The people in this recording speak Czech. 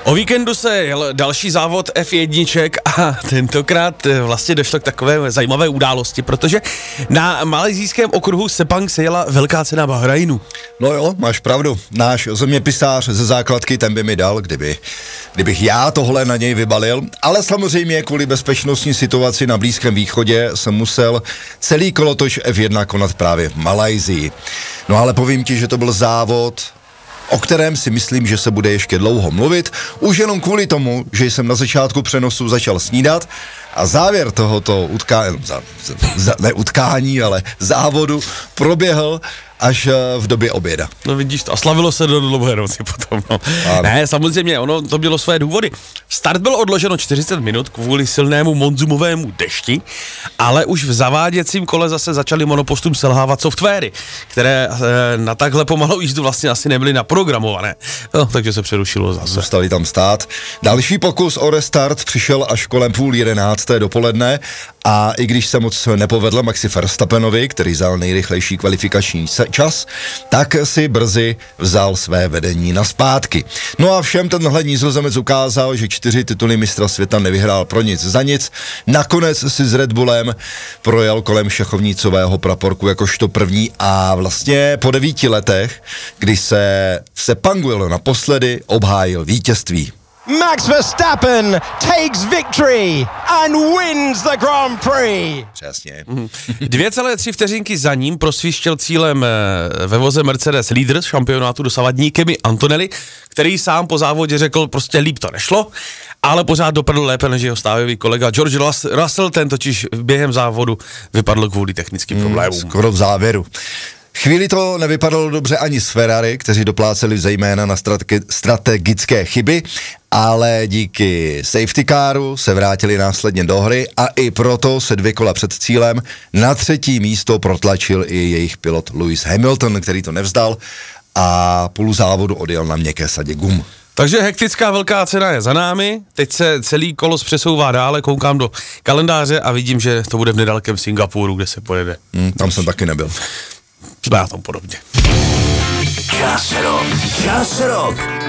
O víkendu se jel další závod F1 a tentokrát vlastně došlo k takové zajímavé události, protože na malajsijském okruhu Sepang se jela velká cena Bahrajnu. No jo, máš pravdu. Náš zeměpisář ze základky, ten by mi dal, kdybych já tohle na něj vybalil, ale samozřejmě kvůli bezpečnostní situaci na Blízkém východě jsem musel celý kolotoč F1 konat právě v Malajsii. No ale povím ti, že to byl závod, o kterém si myslím, že se bude ještě dlouho mluvit, už jenom kvůli tomu, že jsem na začátku přenosu začal snídat a závěr tohoto utkání, ale závodu proběhl až v době oběda. No vidíš to, a slavilo se do dlouhé noci potom, no. Ne, samozřejmě, ono to mělo své důvody. Start byl odloženo 40 minut kvůli silnému monzumovému dešti, ale už v zaváděcím kole zase začaly monopostům selhávat softwary, které na takhle pomalou jízdu vlastně asi nebyly naprogramované. No, takže se přerušilo zase. Zůstali tam stát. Další pokus o restart přišel až kolem 10:30 dopoledne a i když se moc nepovedl Maxi Verstappenovi, který vzal nejrychlejší kvalifikační čas, tak si brzy vzal své vedení nazpátky. No a všem tenhle Nizozemec ukázal, že 4 tituly mistra světa nevyhrál pro nic za nic. Nakonec si s Red Bullem projel kolem šachovnicového praporku jakožto první a vlastně po 9 letech, kdy se v Sepangu jelo naposledy, obhájil vítězství. Max Verstappen takes victory and wins the Grand Prix. Přesně. 2,3 vteřinky za ním prosvištěl cílem ve voze Mercedes lídr šampionátu dosavadní Kimi Antonelli, který sám po závodě řekl, prostě líp to nešlo, ale pořád dopadl lépe než jeho stávivý kolega George Russell, ten totiž během závodu vypadl kvůli technickým problémům. Skoro v závěru. Chvíli to nevypadalo dobře ani s Ferrari, kteří dopláceli zejména na strategické chyby, ale díky safety caru se vrátili následně do hry a i proto se 2 kola před cílem na 3. místo protlačil i jejich pilot Lewis Hamilton, který to nevzdal a půl závodu odjel na měkké sadě gum. Takže hektická velká cena je za námi, teď se celý kolos přesouvá dále, koukám do kalendáře a vidím, že to bude v nedalekém Singapuru, kde se pojede. Tam jsem taky nebyl. Jsme na tom podobně. Čas rock.